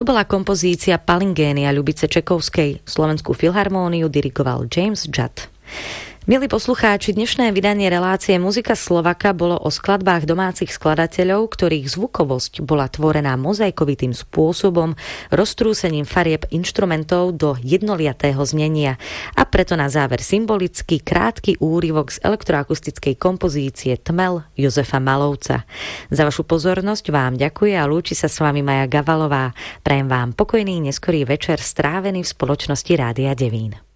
bola kompozícia Palingénia Ľubice Čekovskej. Slovenskú filharmóniu dirigoval James Judd. Milí poslucháči, dnešné vydanie relácie Muzika Slovaka bolo o skladbách domácich skladateľov, ktorých zvukovosť bola tvorená mozaikovitým spôsobom, roztrúsením farieb inštrumentov do jednoliatého znenia. A preto na záver symbolický krátky úryvok z elektroakustickej kompozície Tmel Jozefa Malovca. Za vašu pozornosť vám ďakuje a lúči sa s vami Maja Gavalová. Prajem vám pokojný neskorý večer strávený v spoločnosti Rádia Devín.